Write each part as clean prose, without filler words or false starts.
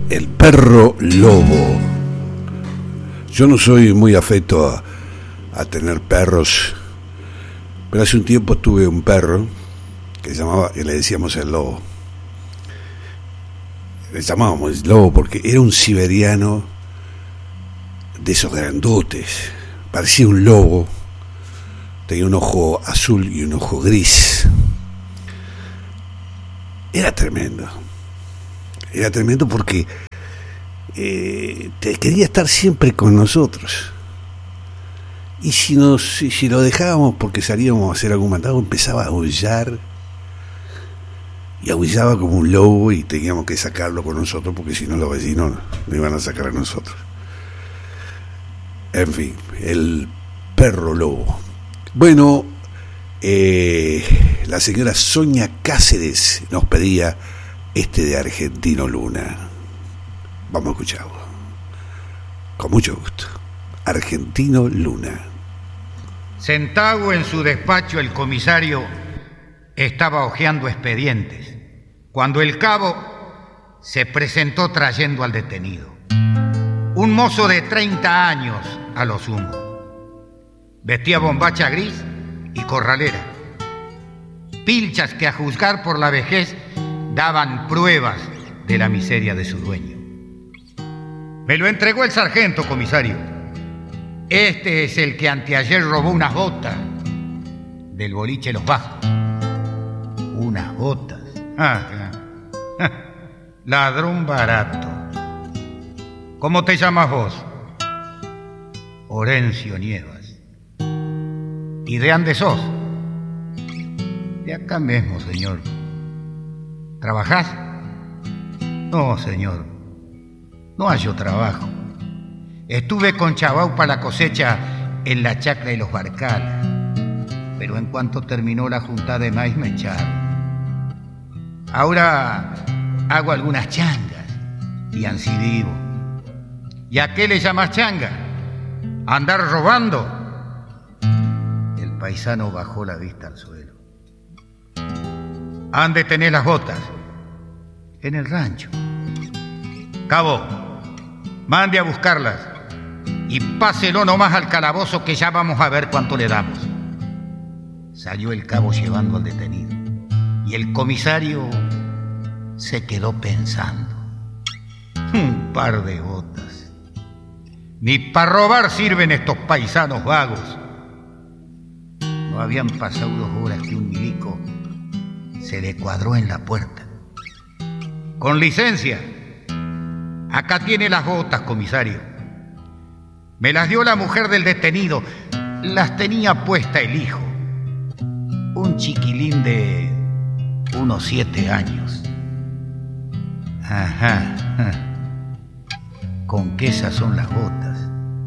El perro lobo. Yo no soy muy afecto a tener perros, pero hace un tiempo tuve un perro que le decíamos el lobo. Le llamábamos el lobo porque era un siberiano de esos grandotes, parecía un lobo, tenía un ojo azul y un ojo gris. Era tremendo porque quería estar siempre con nosotros. Y si lo dejábamos porque salíamos a hacer algún mandado, empezaba a aullar. Y aullaba como un lobo y teníamos que sacarlo con nosotros porque si no los vecinos lo iban a sacar a nosotros. En fin, el perro lobo. Bueno, la señora Sonia Cáceres nos pedía de Argentino Luna. Vamos a escucharlo. Con mucho gusto. Argentino Luna. Sentado en su despacho, el comisario estaba hojeando expedientes cuando el cabo se presentó trayendo al detenido. Un mozo de 30 años a lo sumo. Vestía bombacha gris y corralera. Pilchas que a juzgar por la vejez daban pruebas de la miseria de su dueño. Me lo entregó el sargento, comisario. Este es el que anteayer robó unas botas del boliche Los Bajos. Unas botas. Ladrón barato. ¿Cómo te llamas vos? Orencio Nievas. ¿Y de ande sos? De acá mismo, señor. ¿Trabajás? No, señor. No hallo trabajo. Estuve con Chabau para la cosecha en la chacra de los Barcalas, pero en cuanto terminó la juntada de maíz me echaron. Ahora hago algunas changas y ansí vivo. ¿Y a qué le llamas changa? ¿Andar robando? El paisano bajó la vista al suelo. ¿Ande tenés las botas? En el rancho. Cabo, mande a buscarlas y páselo nomás al calabozo que ya vamos a ver cuánto le damos. Salió el cabo llevando al detenido y el comisario se quedó pensando. Un par de botas. Ni para robar sirven estos paisanos vagos. No habían pasado 2 horas que un milico se le cuadró en la puerta. Con licencia. Acá tiene las botas, comisario. Me las dio la mujer del detenido. Las tenía puesta el hijo. Un chiquilín de unos 7 años. Ajá. ¿Con qué esas son las botas?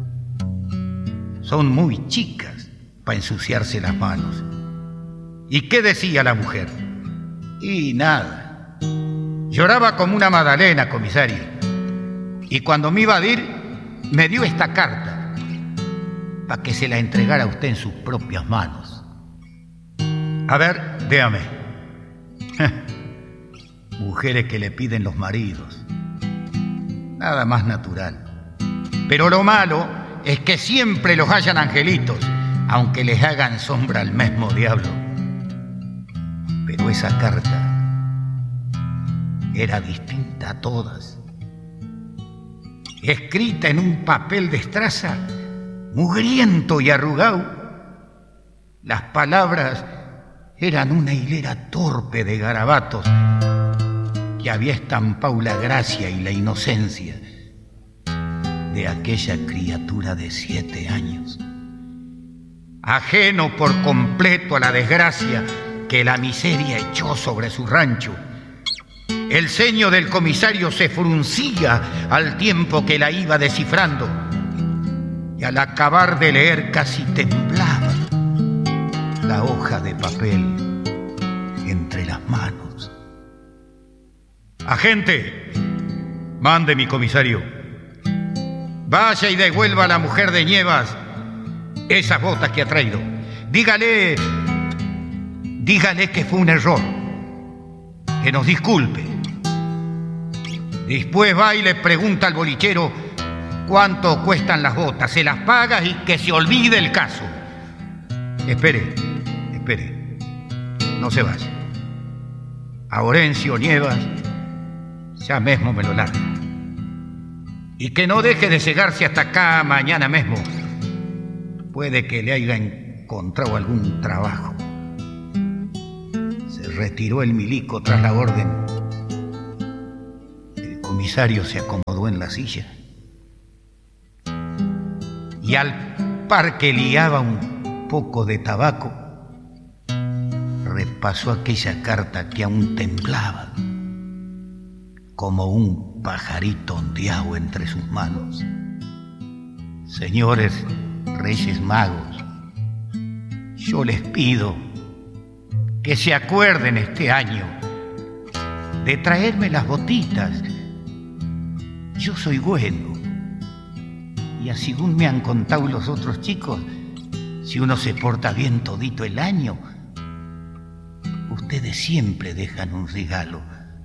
Son muy chicas para ensuciarse las manos. ¿Y qué decía la mujer? Y nada. Lloraba como una magdalena, comisario. Y cuando me iba a ir, me dio esta carta para que se la entregara a usted en sus propias manos. A ver, déame. Mujeres que le piden los maridos. Nada más natural. Pero lo malo es que siempre los hayan angelitos, aunque les hagan sombra al mismo diablo. Pero esa carta era distinta a todas. Escrita en un papel de estraza, mugriento y arrugado, las palabras eran una hilera torpe de garabatos que había estampado la gracia y la inocencia de aquella criatura de 7 años. Ajeno por completo a la desgracia que la miseria echó sobre su rancho, el ceño del comisario se fruncía al tiempo que la iba descifrando, y al acabar de leer casi temblaba la hoja de papel entre las manos. Agente, mande mi comisario. Vaya y devuelva a la mujer de Nievas esas botas que ha traído. Dígale que fue un error, que nos disculpe. Después va y le pregunta al bolichero cuánto cuestan las botas, se las paga y que se olvide el caso. Espere, no se vaya. A Orencio Nievas ya mismo me lo larga. Y que no deje de llegarse hasta acá mañana mismo. Puede que le haya encontrado algún trabajo. Se retiró el milico tras la orden. El comisario se acomodó en la silla. Y al par que liaba un poco de tabaco, repasó aquella carta que aún temblaba, como un pajarito ondeado entre sus manos. Señores Reyes Magos, yo les pido que se acuerden este año de traerme las botitas. Yo soy bueno. Y así según me han contado los otros chicos, si uno se porta bien todito el año, ustedes siempre dejan un regalo.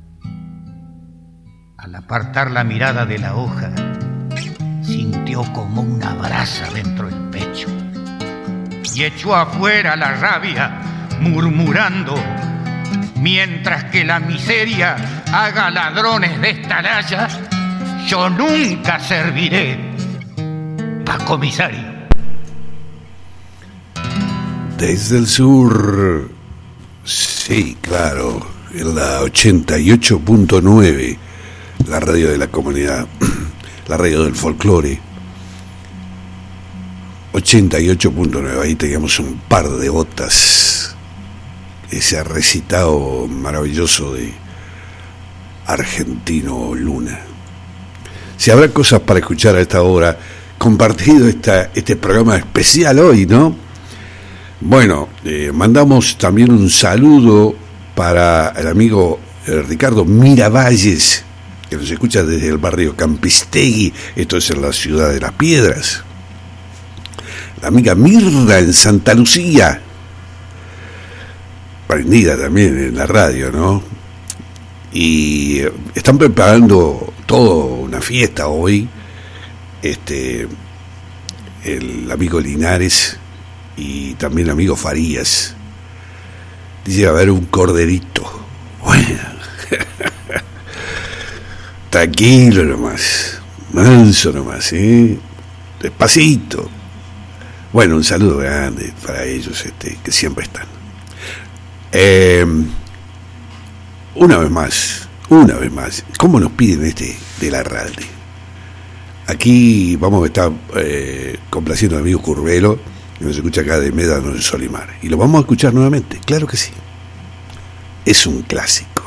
Al apartar la mirada de la hoja, sintió como una brasa dentro del pecho y echó afuera la rabia, murmurando: mientras que la miseria haga ladrones de esta laya, yo nunca serviré pa' comisario. Desde el sur, sí, claro, en la 88.9, la radio de la comunidad, la radio del folclore. 88.9, ahí teníamos un par de botas, ese recitado maravilloso de Argentino Luna. Si habrá cosas para escuchar a esta hora, compartido este programa especial hoy, ¿no? Bueno, mandamos también un saludo para el amigo Ricardo Miravalles, que nos escucha desde el barrio Campistegui, esto es en la ciudad de Las Piedras. La amiga Mirda en Santa Lucía, prendida también en la radio, ¿no? Y están preparando toda una fiesta hoy, el amigo Linares y también el amigo Farías. Dice va a haber un corderito. Bueno, tranquilo nomás, manso nomás, despacito. Bueno, un saludo grande para ellos, que siempre están. Una vez más, ¿cómo nos piden de la radio? Aquí vamos a estar complaciendo al amigo Curvelo, que nos escucha acá de Médano, en Solimar. Y lo vamos a escuchar nuevamente, claro que sí. Es un clásico.